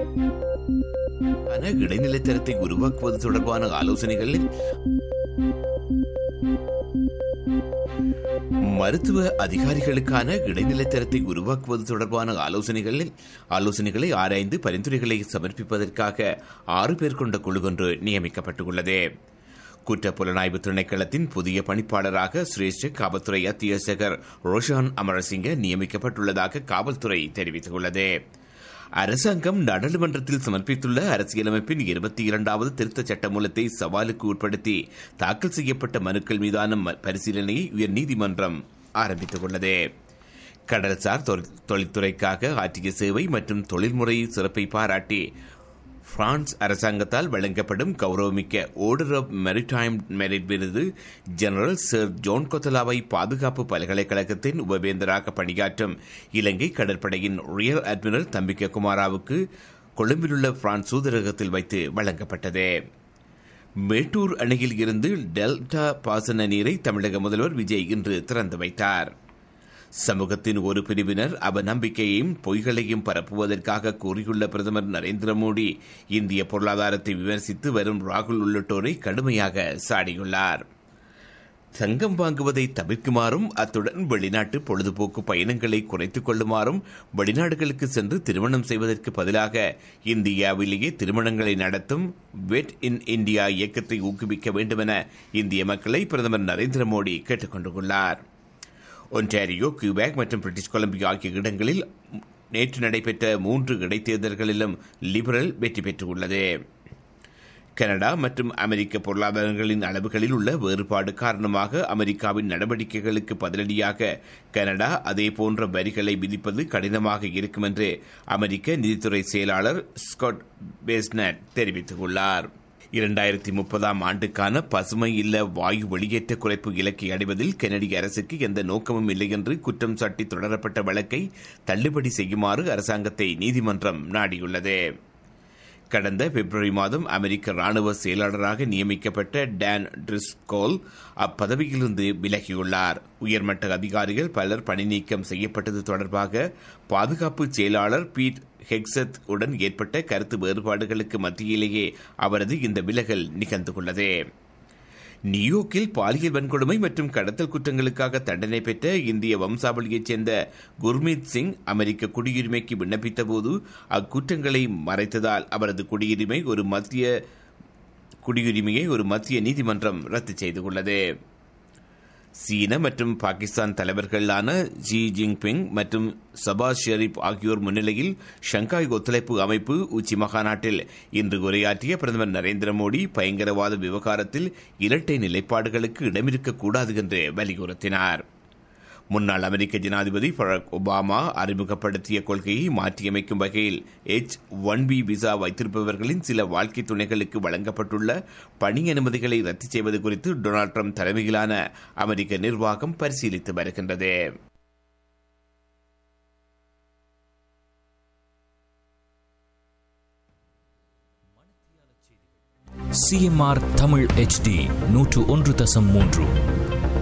இடைநிலைத்தரத்தை உருவாக்குவது தொடர்பான ஆலோசனைகளில் மருத்துவ அதிகாரிகளுக்கான இடைநிலைத்தரத்தை உருவாக்குவது தொடர்பான ஆலோசனைகளை ஆராய்ந்து பரிந்துரைகளை சமர்ப்பிப்பதற்காக 6 பேர் கொண்ட குழு ஒன்று நியமிக்கப்பட்டுள்ளது. குற்றப்புலனாய்வு திணைக்களத்தின் புதிய பணிப்பாளராக சிரேஷ்ட காவல்துறை அத்தியட்சகர் ரோஷான் அமரசிங்க நியமிக்கப்பட்டுள்ளதாக காவல்துறை தெரிவித்துள்ளது. அரசாங்கம் நாடாளுமன்றத்தில் சமர்ப்பித்துள்ள அரசியலமைப்பின் 22வது திருத்தச் சட்டமூலத்தை சவாலுக்கு உட்படுத்தி தாக்கல் செய்யப்பட்ட மனுக்கள் மீதான பரிசீலனையை உயர்நீதிமன்றம் ஆரம்பித்துள்ளது. கடல்சார் தொழில்துறைக்காக ஆற்றிய சேவை மற்றும் தொழில்முறை சிறப்பை பாராட்டி பிரான்ஸ் அரசாங்கத்தால் வழங்கப்படும் கௌரவமிக்க ஆர்டர் ஆஃப் மெரிடைம் மெரிட் விருது ஜெனரல் சர் ஜோன் கொத்தலாவை பாதுகாப்பு பல்கலைக்கழகத்தின் உபவேந்தராக பணியாற்றும் இலங்கை கடற்படையின் ரியர் அட்மிரல் தம்பிக்க குமாராவுக்கு கொழும்பிலுள்ள பிரான்ஸ் தூதரகத்தில் வைத்து வழங்கப்பட்டது. மேட்டூர் அணையில் இருந்து டெல்டா பாசன நீரை தமிழக முதல்வர் விஜய் இன்று திறந்து வைத்தார். சமூகத்தின் ஒரு பிரிவினர் அவநம்பிக்கையையும் பொய்களையும் பரப்புவதற்காக கூறியுள்ள பிரதமர் நரேந்திர மோடி இந்திய பொருளாதாரத்தை விமர்சித்து வரும் ராகுல் உள்ளிட்டோரை கடுமையாக சாடியுள்ளார். தங்கம் வாங்குவதை தவிர்க்குமாறும் அத்துடன் வெளிநாட்டு பொழுதுபோக்கு பயணங்களை குறைத்துக் கொள்ளுமாறும் வெளிநாடுகளுக்கு சென்று திருமணம் செய்வதற்கு பதிலாக இந்தியாவிலேயே திருமணங்களை நடத்தும் வெட் இன் இந்தியா இயக்கத்தை ஊக்குவிக்க வேண்டுமென இந்திய மக்களை பிரதமர் நரேந்திர மோடி கேட்டுக் கொண்டுள்ளார். ஒன்டாரியோ, கியூபேக் மற்றும் பிரிட்டிஷ் கொலம்பியா ஆகிய இடங்களில் நேற்று நடைபெற்ற 3 இடைத்தேர்தல்களிலும் லிபரல் வெற்றி பெற்றுள்ளது. கனடா மற்றும் அமெரிக்க பொருளாதாரங்களின் அளவுகளில் உள்ள வேறுபாடு காரணமாக அமெரிக்காவின் நடவடிக்கைகளுக்கு பதிலடியாக கனடா அதேபோன்ற வரிகளை விதிப்பது கடினமாக இருக்கும் என்று அமெரிக்க நிதித்துறை செயலாளர் ஸ்காட் பேஸ்னட் தெரிவித்துள்ளார். 2030ஆம் ஆண்டுக்கான பசுமை இல்ல வாயு வெளியேற்ற குறைப்பு இலக்கை அடைவதில் கனடிய அரசுக்கு எந்த நோக்கமும் இல்லை என்று குற்றம் சாட்டி தொடரப்பட்ட வழக்கை தள்ளுபடி செய்யுமாறு அரசாங்கத்தை நீதிமன்றம் நாடியுள்ளது. கடந்த பிப்ரவரி மாதம் அமெரிக்க ராணுவ செயலாளராக நியமிக்கப்பட்ட டான் ட்ரிஸ்கோல் அப்பதவியிலிருந்து விலகியுள்ளார். உயர்மட்ட அதிகாரிகள் பலர் பணி நீக்கம் செய்யப்பட்டது தொடர்பாக பாதுகாப்பு செயலாளர் பீட் ஹெக்ஸத் உடன் ஏற்பட்ட கருத்து வேறுபாடுகளுக்கு மத்தியிலேயே அவரது இந்த விலகல் நிகழ்ந்துள்ளது. நியூயோர்க்கில் பாலியல் வன்கொடுமை மற்றும் கடத்தல் குற்றங்களுக்காக தண்டனை பெற்ற இந்திய வம்சாவளியைச் சேர்ந்த குர்மீத் சிங் அமெரிக்க குடியுரிமைக்கு விண்ணப்பித்தபோது அக்குற்றங்களை மறைத்ததால் அவரது குடியுரிமையை ஒரு மத்திய நீதிமன்றம் ரத்து செய்துள்ளது. சீன மற்றும் பாகிஸ்தான் தலைவர்களான ஜி ஜின்பிங் மற்றும் சபாஸ் ஷெரீப் ஆகியோர் முன்னிலையில் ஷங்காய் ஒத்துழைப்பு அமைப்பு உச்சி மகாநாட்டில் இன்று உரையாற்றிய பிரதமர் நரேந்திர மோடி பயங்கரவாத விவகாரத்தில் இரட்டை நிலைப்பாடுகளுக்கு இடமிருக்கக்கூடாது என்று வலியுறுத்தினார். முன்னாள் அமெரிக்க ஜனாதிபதி பராக் ஒபாமா அறிமுகப்படுத்திய கொள்கையை மாற்றியமைக்கும் வகையில் H-1B விசா வைத்திருப்பவர்களின் சில வாழ்க்கை துணைகளுக்கு வழங்கப்பட்டுள்ள பணி அனுமதிகளை ரத்து செய்வது குறித்து டொனால்டு டிரம்ப் தலைமையிலான அமெரிக்க நிர்வாகம் பரிசீலித்து வருகின்றது. CMR Tamil HD 101.3